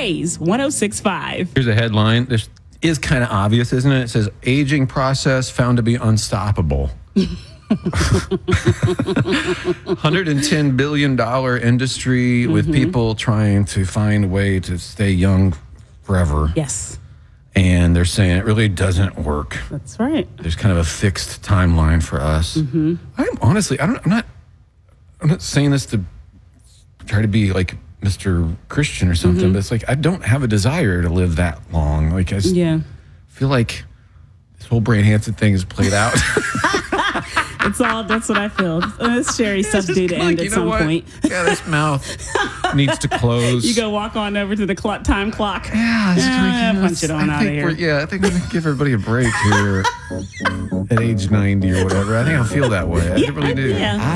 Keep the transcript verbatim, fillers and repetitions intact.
Blaze one oh six point five. Here's a headline. This is kind of obvious, isn't it? It says, aging process found to be unstoppable. one hundred ten billion dollars industry mm-hmm. with people trying to find a way to stay young forever. Yes. And they're saying it really doesn't work. That's right. There's kind of a fixed timeline for us. Mm-hmm. I'm honestly, I don't, I'm not, I'm not saying this to try to be like Mister Christian or something, mm-hmm. but it's like, I don't have a desire to live that long. Like, I just yeah. feel like this whole Brian Hansen thing is played out. It's all, that's what I feel. This Sherry yeah, stuff's due to like, end at some what? point. Yeah, this mouth needs to close. You go walk on over to the clock, time clock. Yeah, it's yeah, like, you know, punch it on I out of think here. we're- Yeah, I think we're going to give everybody a break here at age ninety or whatever. I think I'll feel that way. I Yeah, really do. yeah.